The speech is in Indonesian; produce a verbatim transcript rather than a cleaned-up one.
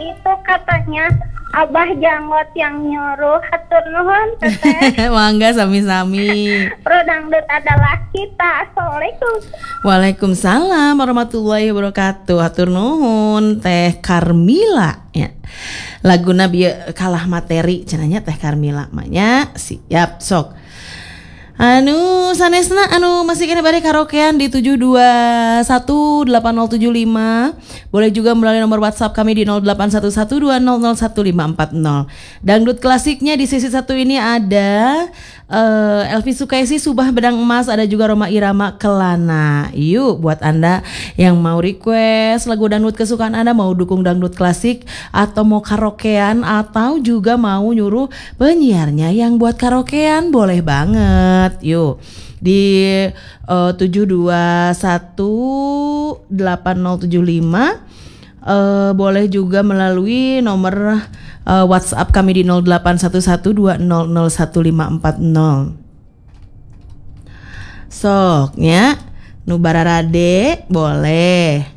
itu katanya Abah Janggot yang nyuruh. Hatur nuhun teteh. Mangga sami-sami. Pro dangdut adalah kita. Assalamualaikum. Waalaikumsalam warahmatullahi wabarakatuh. Hatur nuhun Teh Karmila ya. Laguna bieu kalah materi cenanya Teh Karmila maknya siap sok. Anu sanesna anu masih kena bari karaokean di tujuh dua satu delapan nol tujuh lima. Boleh juga melalui nomor WhatsApp kami di nol delapan satu satu dua nol nol satu lima empat nol. Dangdut klasiknya di sisi satu ini ada uh, Elvi Sukaisi Subah Bedang Emas, ada juga Roma Irama Kelana. Yuk buat Anda yang mau request lagu dangdut kesukaan Anda, mau dukung dangdut klasik atau mau karaokean atau juga mau nyuruh penyiarnya yang buat karaokean, boleh banget. Yuk di uh, tujuh dua satu delapan nol tujuh lima, uh, boleh juga melalui nomor uh, WhatsApp kami di nol delapan satu satu dua nol nol satu lima empat nol. Soknya nu bararade boleh